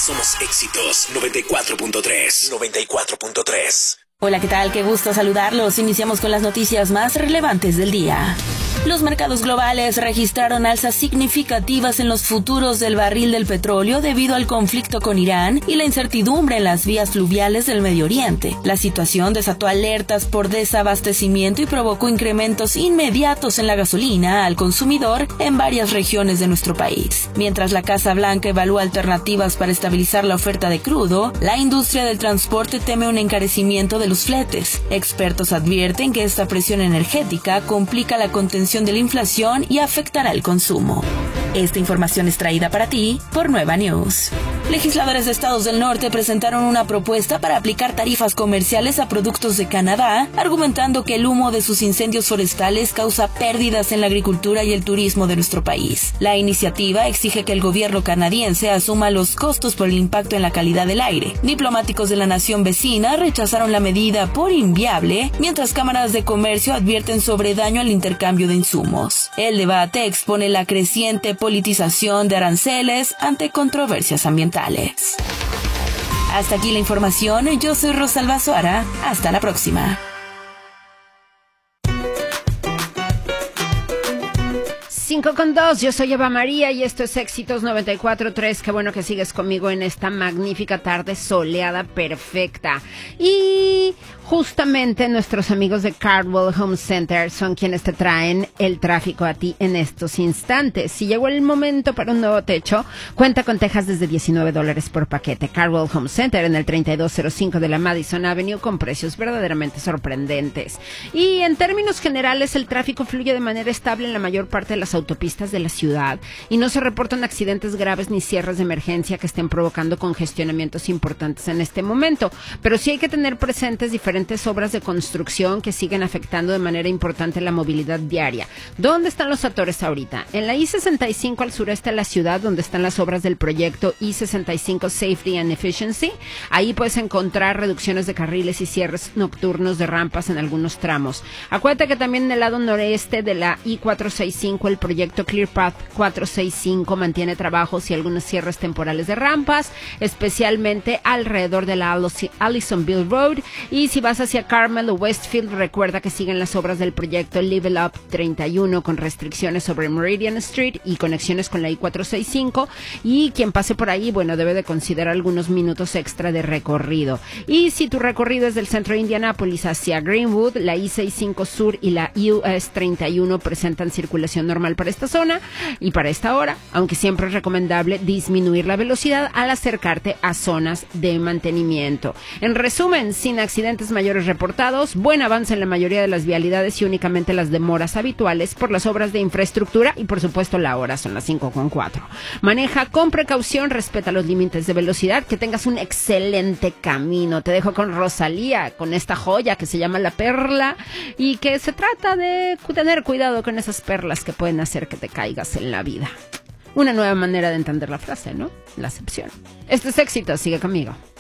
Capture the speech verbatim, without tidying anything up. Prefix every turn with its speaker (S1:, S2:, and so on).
S1: Somos Éxitos noventa y cuatro punto tres. noventa y cuatro punto tres.
S2: Hola, ¿qué tal? Qué gusto saludarlos. Iniciamos con las noticias más relevantes del día. Los mercados globales registraron alzas significativas en los futuros del barril del petróleo debido al conflicto con Irán y la incertidumbre en las vías fluviales del Medio Oriente. La situación desató alertas por desabastecimiento y provocó incrementos inmediatos en la gasolina al consumidor en varias regiones de nuestro país. Mientras la Casa Blanca evalúa alternativas para estabilizar la oferta de crudo, la industria del transporte teme un encarecimiento de los fletes. Expertos advierten que esta presión energética complica la contención de la inflación y afectará el consumo. Esta información es traída para ti por Nueva News. Legisladores de estados del norte presentaron una propuesta para aplicar tarifas comerciales a productos de Canadá, argumentando que el humo de sus incendios forestales causa pérdidas en la agricultura y el turismo de nuestro país. La iniciativa exige que el gobierno canadiense asuma los costos por el impacto en la calidad del aire. Diplomáticos de la nación vecina rechazaron la medida por inviable, mientras cámaras de comercio advierten sobre daño al intercambio de insumos. El debate expone la creciente politización de aranceles ante controversias ambientales. Hasta aquí la información. Yo soy Rosalba Suara. Hasta la próxima.
S3: cinco con dos, yo soy Eva María y esto es Éxitos noventa y cuatro punto tres. Qué bueno que sigues conmigo en esta magnífica tarde soleada, perfecta. Y justamente nuestros amigos de Cardwell Home Center son quienes te traen el tráfico a ti en estos instantes. Si llegó el momento para un nuevo techo, cuenta con tejas desde diecinueve dólares por paquete. Cardwell Home Center en el treinta y dos cero cinco de la Madison Avenue con precios verdaderamente sorprendentes. Y en términos generales, el tráfico fluye de manera estable en la mayor parte de las autopistas de la ciudad y no se reportan accidentes graves ni cierres de emergencia que estén provocando congestionamientos importantes en este momento. Pero sí hay que tener presentes diferentes obras de construcción que siguen afectando de manera importante la movilidad diaria. ¿Dónde están los atores ahorita? En la I sesenta y cinco al sureste de la ciudad, donde están las obras del proyecto I sesenta y cinco Safety and Efficiency. Ahí puedes encontrar reducciones de carriles y cierres nocturnos de rampas en algunos tramos. Acuérdate que también en el lado noreste de la I cuatrocientos sesenta y cinco el proyecto ClearPath cuatrocientos sesenta y cinco mantiene trabajos y algunos cierres temporales de rampas, especialmente alrededor de la Allisonville Road. Y si vas hacia Carmel o Westfield, recuerda que siguen las obras del proyecto Level Up treinta y uno con restricciones sobre Meridian Street y conexiones con la I cuatrocientos sesenta y cinco. Y quien pase por ahí, bueno, debe de considerar algunos minutos extra de recorrido. Y si tu recorrido es del centro de Indianápolis hacia Greenwood, la I sesenta y cinco Sur y la U S treinta y uno presentan circulación normal para esta zona y para esta hora, aunque siempre es recomendable disminuir la velocidad al acercarte a zonas de mantenimiento. En resumen, sin accidentes mayores reportados, buen avance en la mayoría de las vialidades y únicamente las demoras habituales por las obras de infraestructura y por supuesto la hora son las cinco con cuatro. Maneja con precaución, respeta los límites de velocidad, que tengas un excelente camino. Te dejo con Rosalía, con esta joya que se llama La Perla y que se trata de tener cuidado con esas perlas que pueden hacer que te caigas en la vida. Una nueva manera de entender la frase, ¿no? La acepción. Este es Éxito, sigue conmigo.